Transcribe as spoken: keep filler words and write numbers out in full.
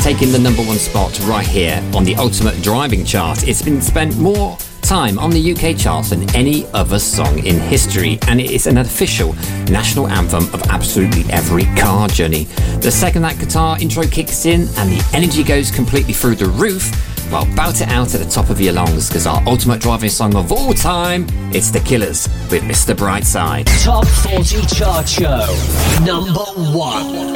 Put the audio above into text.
taking the number one spot right here on the Ultimate Driving Chart. It's been spent more time on the U K charts than any other song in history, and it is an official national anthem of absolutely every car journey. The second that guitar intro kicks in and the energy goes completely through the roof, well, bout it out at the top of your lungs, because our ultimate driving song of all time, it's The Killers with Mister Brightside. Top forty Chart Show, number one.